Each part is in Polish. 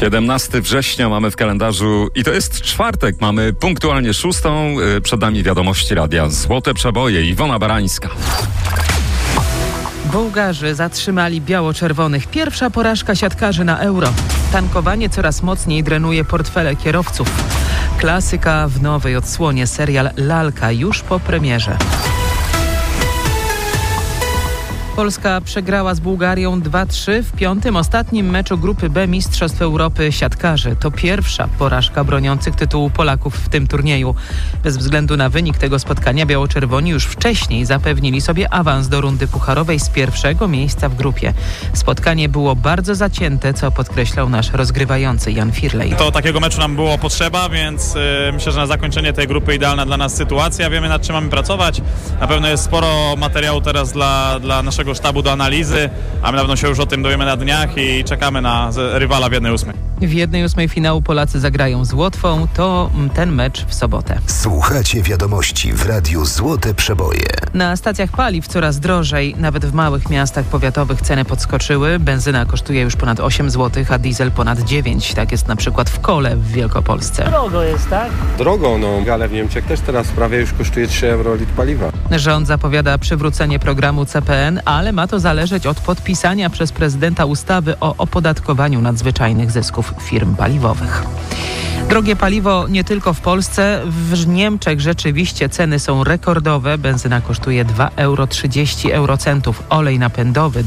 17 września mamy w kalendarzu i to jest czwartek. Mamy punktualnie 6. Przed nami wiadomości radia Złote Przeboje. Iwona Barańska. Bułgarzy zatrzymali biało-czerwonych. Pierwsza porażka siatkarzy na Euro. Tankowanie coraz mocniej drenuje portfele kierowców. Klasyka w nowej odsłonie. Serial Lalka już po premierze. Polska przegrała z Bułgarią 2-3 w piątym, ostatnim meczu grupy B Mistrzostw Europy siatkarzy. To pierwsza porażka broniących tytułu Polaków w tym turnieju. Bez względu na wynik tego spotkania biało-czerwoni już wcześniej zapewnili sobie awans do rundy pucharowej z pierwszego miejsca w grupie. Spotkanie było bardzo zacięte, co podkreślał nasz rozgrywający Jan Firlej. To takiego meczu nam było potrzeba, więc myślę, że na zakończenie tej grupy idealna dla nas sytuacja. Wiemy, nad czym mamy pracować. Na pewno jest sporo materiału teraz dla naszego sztabu do analizy, a my na pewno się już o tym dowiemy na dniach i czekamy na rywala w 1/8. W 1/8 finału Polacy zagrają z Łotwą. To ten mecz w sobotę. Słuchacie wiadomości w Radiu Złote Przeboje. Na stacjach paliw coraz drożej. Nawet w małych miastach powiatowych ceny podskoczyły. Benzyna kosztuje już ponad 8 zł, a diesel ponad 9. Tak jest na przykład w Kole w Wielkopolsce. Drogo jest, tak? Drogo, ale w Niemczech też teraz prawie już kosztuje 3 euro litr paliwa. Rząd zapowiada przywrócenie programu CPN, ale ma to zależeć od podpisania przez prezydenta ustawy o opodatkowaniu nadzwyczajnych zysków firm paliwowych. Drogie paliwo nie tylko w Polsce. W Niemczech rzeczywiście ceny są rekordowe. Benzyna kosztuje 2,30 euro, olej napędowy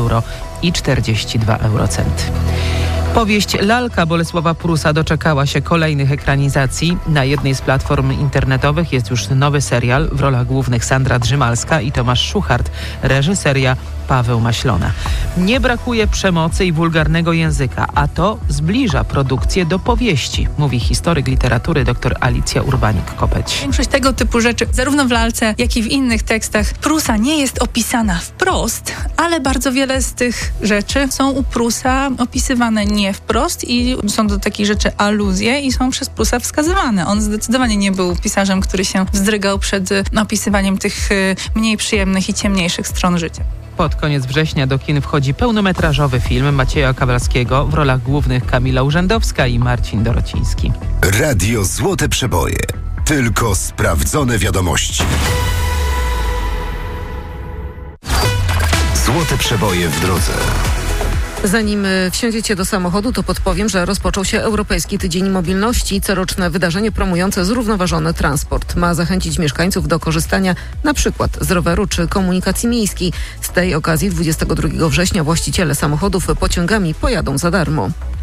2,42 euro. Powieść Lalka Bolesława Prusa doczekała się kolejnych ekranizacji. Na jednej z platform internetowych jest już nowy serial. W rolach głównych Sandra Drzymalska i Tomasz Szuchart. Reżyseria Paweł Maślona. Nie brakuje przemocy i wulgarnego języka, a to zbliża produkcję do powieści, mówi historyk literatury dr Alicja Urbanik-Kopeć. Większość tego typu rzeczy, zarówno w Lalce, jak i w innych tekstach Prusa nie jest opisana wprost, ale bardzo wiele z tych rzeczy są u Prusa opisywane nie wprost i są do takich rzeczy aluzje i są przez Prusa wskazywane. On zdecydowanie nie był pisarzem, który się wzdrygał przed opisywaniem tych mniej przyjemnych i ciemniejszych stron życia. Pod koniec września do kin wchodzi pełnometrażowy film Macieja Kawalskiego, w rolach głównych Kamila Urzędowska i Marcin Dorociński. Radio Złote Przeboje. Tylko sprawdzone wiadomości. Złote Przeboje w drodze. Zanim wsiądziecie do samochodu, to podpowiem, że rozpoczął się Europejski Tydzień Mobilności. Coroczne wydarzenie promujące zrównoważony transport. Ma zachęcić mieszkańców do korzystania na przykład z roweru czy komunikacji miejskiej. Z tej okazji 22 września właściciele samochodów pociągami pojadą za darmo.